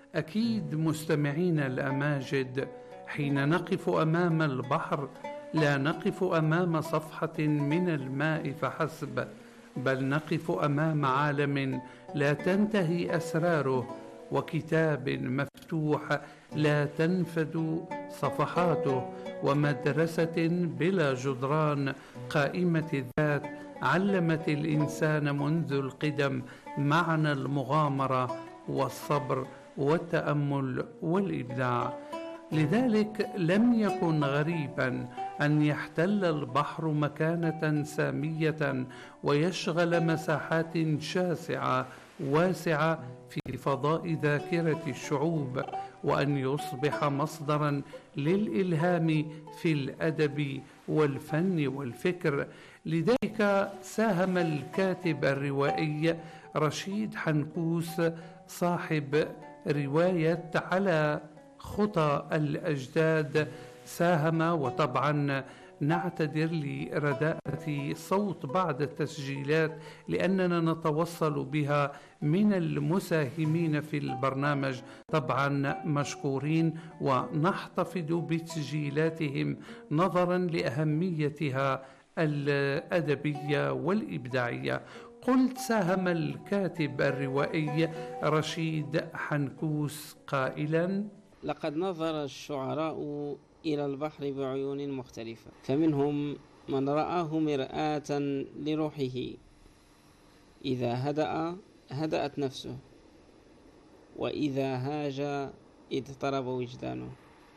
أكيد مستمعين الأماجد، حين نقف أمام البحر لا نقف أمام صفحة من الماء فحسب، بل نقف أمام عالم لا تنتهي أسراره، وكتاب مفتوح لا تنفد صفحاته، ومدرسة بلا جدران قائمة الذات علمت الإنسان منذ القدم معنى المغامرة والصبر والتأمل والإبداع. لذلك لم يكن غريبا أن يحتل البحر مكانة سامية ويشغل مساحات شاسعة واسعة في فضاء ذاكرة الشعوب، وأن يصبح مصدرا للإلهام في الأدب والفن والفكر. لذلك ساهم الكاتب الروائي رشيد حنكوس صاحب رواية على خطى الأجداد، ساهم، وطبعا نعتذر لرداءة صوت بعض التسجيلات لأننا نتوصل بها من المساهمين في البرنامج، طبعا مشكورين ونحتفظ بتسجيلاتهم نظرا لأهميتها الأدبية والإبداعية. قلت ساهم الكاتب الروائي رشيد حنكوس قائلا: لقد نظر الشعراء إلى البحر بعيون مختلفة، فمنهم من رآه مرآة لروحه، إذا هدأت نفسه، وإذا هاج اضطرب وجدانه،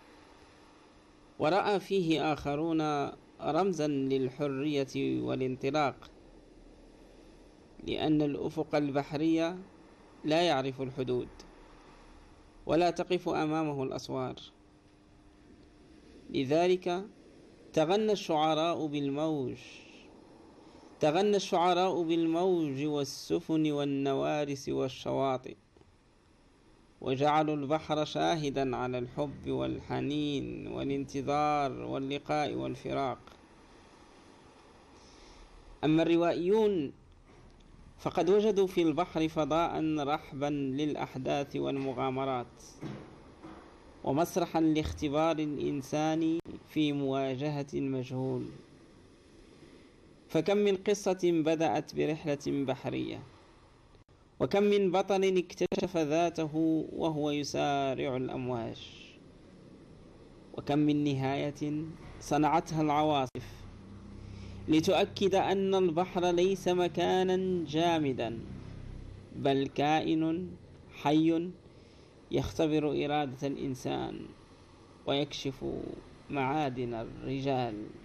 ورأى فيه آخرون رمزا للحرية والانطلاق، لأن الأفق البحري لا يعرف الحدود ولا تقف أمامه الأسوار. لذلك تغنى الشعراء بالموج والسفن والنوارس والشواطئ، وجعلوا البحر شاهدا على الحب والحنين والانتظار واللقاء والفراق. أما الروائيون فقد وجدوا في البحر فضاء رحبا للأحداث والمغامرات، ومسرحا لاختبار الإنسان في مواجهة المجهول. فكم من قصة بدأت برحلة بحرية، وكم من بطل اكتشف ذاته وهو يسارع الأمواج، وكم من نهاية صنعتها العواصف لتؤكد أن البحر ليس مكانا جامدا، بل كائن حي يختبر إرادة الإنسان ويكشف معادن الرجال.